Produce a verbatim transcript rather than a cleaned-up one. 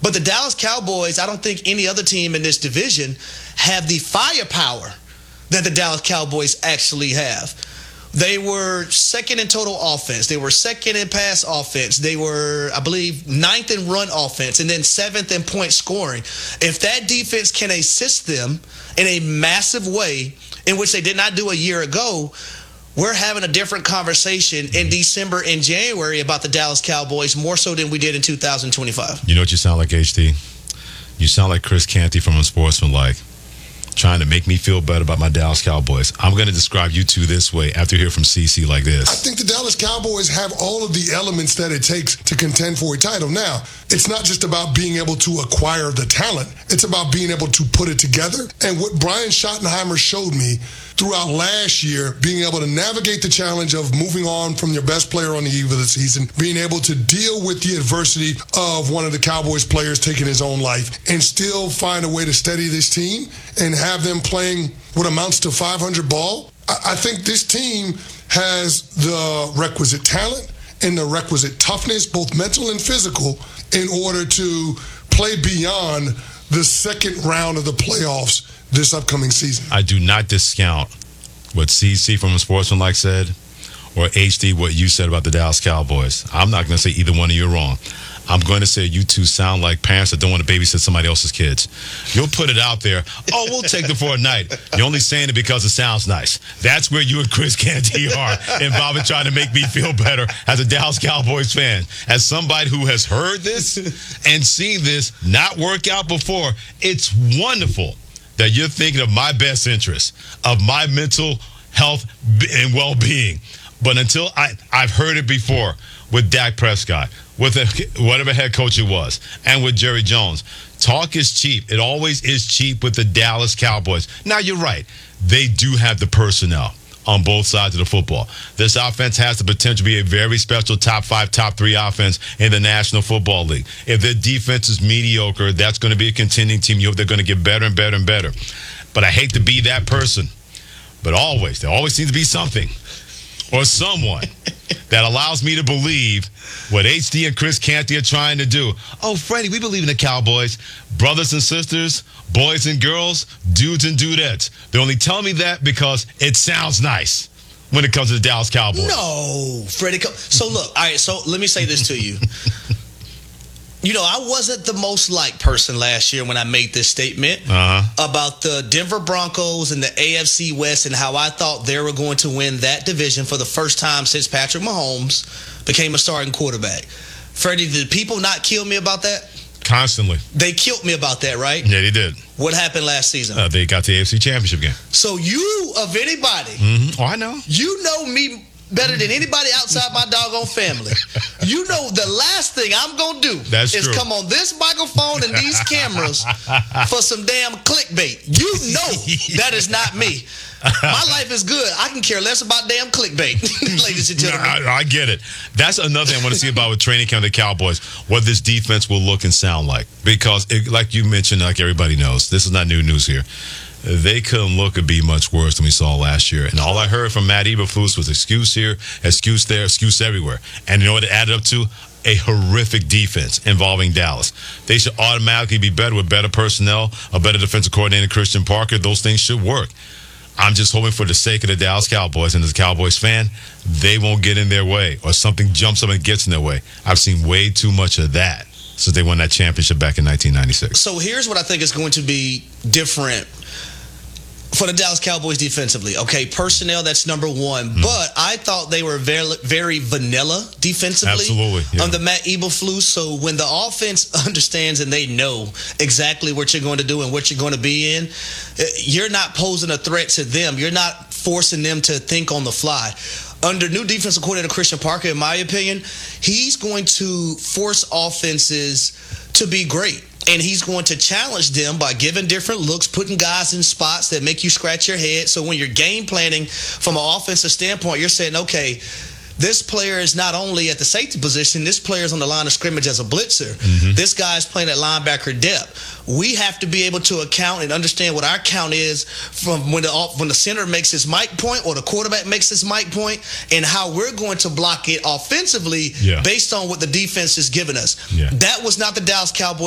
But the Dallas Cowboys, I don't think any other team in this division have the firepower that the Dallas Cowboys actually have. They were second in total offense. They were second in pass offense. They were, I believe, ninth in run offense, and then seventh in point scoring. If that defense can assist them in a massive way, in which they did not do a year ago, we're having a different conversation in December and January about the Dallas Cowboys, more so than we did in two thousand twenty-five. You know what you sound like, H D? You sound like Chris Canty from Unsportsmanlike, trying to make me feel better about my Dallas Cowboys. I'm going to describe you two this way after you hear from C C like this. I think the Dallas Cowboys have all of the elements that it takes to contend for a title. Now, it's not just about being able to acquire the talent. It's about being able to put it together. And what Brian Schottenheimer showed me throughout last year, being able to navigate the challenge of moving on from your best player on the eve of the season, being able to deal with the adversity of one of the Cowboys players taking his own life, and still find a way to steady this team and have them playing what amounts to five hundred ball. I think this team has the requisite talent and the requisite toughness, both mental and physical, in order to play beyond the second round of the playoffs this upcoming season. I do not discount what C C from Unsportsmanlike said, or H D what you said about the Dallas Cowboys. I'm not going to say either one of you are wrong. I'm going to say you two sound like parents that don't want to babysit somebody else's kids. You'll put it out there, oh, we'll take them for a night. You're only saying it because it sounds nice. That's where you and Chris Canty are involved in trying to make me feel better as a Dallas Cowboys fan. As somebody who has heard this and seen this not work out before, it's wonderful that you're thinking of my best interest, of my mental health and well-being. But until I, I've heard it before with Dak Prescott, with a, whatever head coach it was, and with Jerry Jones. Talk is cheap. It always is cheap with the Dallas Cowboys. Now, you're right. They do have the personnel on both sides of the football. This offense has the potential to be a very special top five, top three offense in the National Football League. If their defense is mediocre, that's going to be a contending team. You hope they're going to get better and better and better. But I hate to be that person. But always, there always seems to be something or someone that allows me to believe what H D and Chris Canty are trying to do. Oh, Freddie, we believe in the Cowboys. Brothers and sisters, boys and girls, dudes and dudettes. They only tell me that because it sounds nice when it comes to the Dallas Cowboys. No, Freddie. So look, all right, so let me say this to you. You know, I wasn't the most liked person last year when I made this statement uh-huh. about the Denver Broncos and the A F C West and how I thought they were going to win that division for the first time since Patrick Mahomes became a starting quarterback. Freddie, did people not kill me about that? Constantly. They killed me about that, right? Yeah, they did. What happened last season? Uh, they got the A F C Championship game. So you, of anybody, mm-hmm. oh, I know. You know me better than anybody outside my doggone family. You know the last thing I'm going to do That's is true. come on this microphone and these cameras for some damn clickbait. You know that is not me. My life is good. I can care less about damn clickbait, ladies and gentlemen. I, I get it. That's another thing I want to see about with training camp of the Cowboys, what this defense will look and sound like. Because, it, like you mentioned, like everybody knows, this is not new news here. They couldn't look or be much worse than we saw last year. And all I heard from Matt Eberflus was excuse here, excuse there, excuse everywhere. And you know what it added up to? A horrific defense involving Dallas. They should automatically be better with better personnel, a better defensive coordinator, Christian Parker. Those things should work. I'm just hoping for the sake of the Dallas Cowboys, and as a Cowboys fan, they won't get in their way or something jumps up and gets in their way. I've seen way too much of that since they won that championship back in nineteen ninety-six. So here's what I think is going to be different for the Dallas Cowboys defensively. Okay, personnel, that's number one. Mm. But I thought they were very, very vanilla defensively. Absolutely. Yeah. Under Matt Eberflus. So when the offense understands and they know exactly what you're going to do and what you're going to be in, you're not posing a threat to them. You're not forcing them to think on the fly. Under new defensive coordinator Christian Parker, in my opinion, he's going to force offenses to be great. And he's going to challenge them by giving different looks, putting guys in spots that make you scratch your head. So when you're game planning from an offensive standpoint, you're saying, okay, this player is not only at the safety position, this player is on the line of scrimmage as a blitzer. Mm-hmm. This guy is playing at linebacker depth. We have to be able to account and understand what our count is from when the when the center makes his mic point or the quarterback makes his mic point, and how we're going to block it offensively yeah. based on what the defense is giving us. Yeah. That was not the Dallas Cowboys